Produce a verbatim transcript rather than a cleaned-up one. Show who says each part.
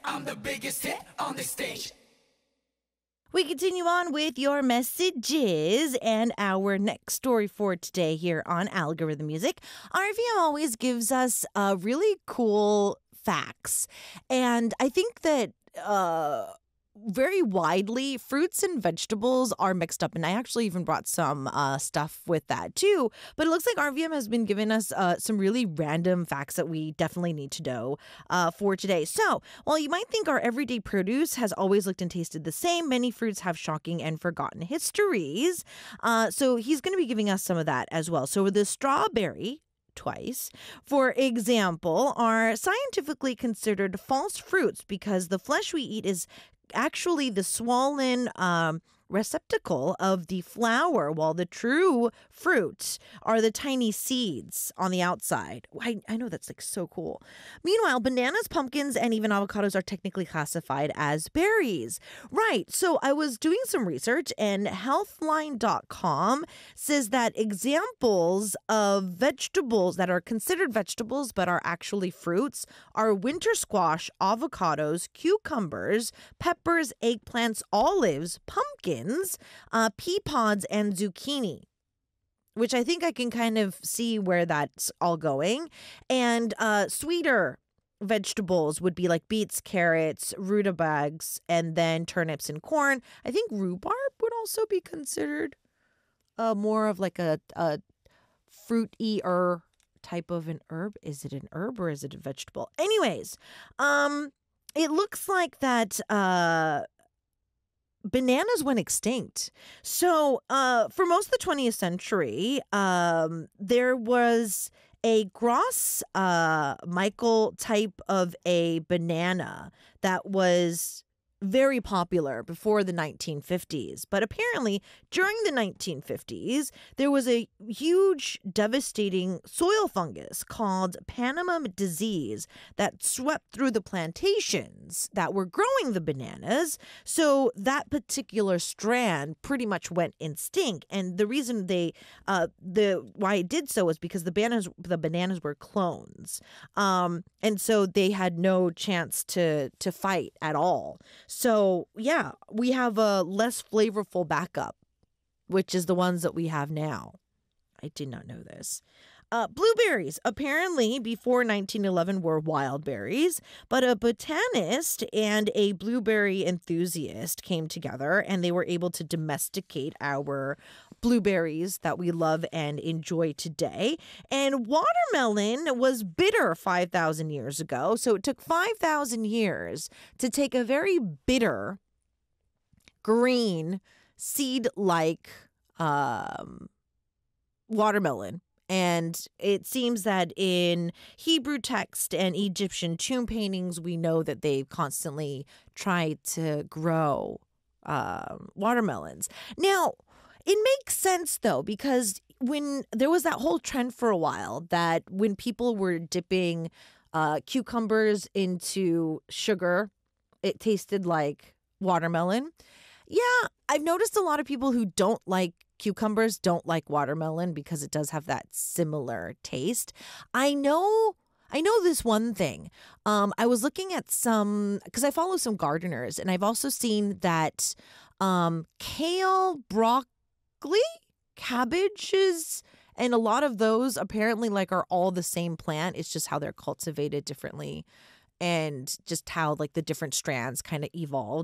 Speaker 1: I'm the biggest hit on the stage.
Speaker 2: We continue on with your messages and our next story for today here on Algorithm Music. R V M always gives us uh, really cool facts. And I think that uh, very widely, fruits and vegetables are mixed up. And I actually even brought some uh, stuff with that too. But it looks like R V M has been giving us uh, some really random facts that we definitely need to know uh, for today. So while you might think our everyday produce has always looked and tasted the same, many fruits have shocking and forgotten histories. Uh, so he's going to be giving us some of that as well. So the strawberry, twice, for example, are scientifically considered false fruits because the flesh we eat is actually the swollen um, receptacle of the flower, while the true fruits are the tiny seeds on the outside. I, I know that's like so cool. Meanwhile, bananas, pumpkins, and even avocados are technically classified as berries. Right. So I was doing some research, and healthline dot com says that examples of vegetables that are considered vegetables but are actually fruits are winter squash, avocados, cucumbers, peppers, eggplants, olives, pumpkins, uh, pea pods, and zucchini, which I think I can kind of see where that's all going. And uh, sweeter vegetables would be like beets, carrots, rutabagas, and then turnips and corn. I think rhubarb would also be considered uh, more of like a, a fruity-er type of an herb. Is it an herb or is it a vegetable? Anyways, um, it looks like that uh, bananas went extinct. So uh, for most of the twentieth century, um, there was a Gros uh, Michael type of a banana that was very popular before the nineteen fifties. But apparently during the nineteen fifties, there was a huge devastating soil fungus called Panama disease that swept through the plantations that were growing the bananas. So that particular strand pretty much went extinct. And the reason they, uh, the why it did so is because the bananas, the bananas were clones. Um, and so they had no chance to, to fight at all. So, yeah, we have a less flavorful backup, which is the ones that we have now. I did not know this. Uh, blueberries, apparently before nineteen eleven, were wild berries, but a botanist and a blueberry enthusiast came together and they were able to domesticate our blueberries that we love and enjoy today. And watermelon was bitter five thousand years ago. So it took five thousand years to take a very bitter, green, seed-like um, watermelon. And it seems that in Hebrew text and Egyptian tomb paintings, we know that they've constantly tried to grow um, watermelons. Now, it makes sense, though, because when there was that whole trend for a while that when people were dipping uh, cucumbers into sugar, it tasted like watermelon. Yeah, I've noticed a lot of people who don't like cucumbers don't like watermelon because it does have that similar taste. I know I know this one thing. Um, I was looking at some, because I follow some gardeners, and I've also seen that um, kale, broccoli, cabbages, and a lot of those apparently like are all the same plant. It's just how they're cultivated differently and just how like the different strands kind of evolved.